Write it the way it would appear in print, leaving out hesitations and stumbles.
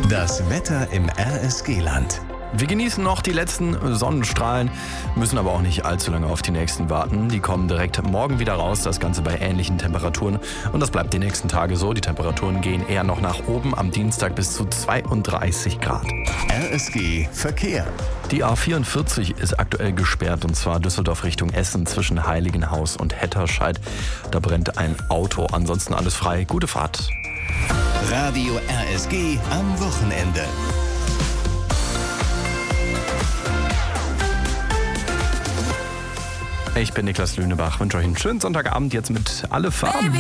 Das Wetter im RSG-Land. Wir genießen noch die letzten Sonnenstrahlen, müssen aber auch nicht allzu lange auf die nächsten warten. Die kommen direkt morgen wieder raus, das Ganze bei ähnlichen Temperaturen. Und das bleibt die nächsten Tage so. Die Temperaturen gehen eher noch nach oben, am Dienstag bis zu 32 Grad. RSG Verkehr. Die A44 ist aktuell gesperrt, und zwar Düsseldorf Richtung Essen zwischen Heiligenhaus und Hetterscheid. Da brennt ein Auto, ansonsten alles frei. Gute Fahrt. Radio RSG am Wochenende. Ich bin Niklas Lünebach, wünsche euch einen schönen Sonntagabend jetzt mit Alle Farben.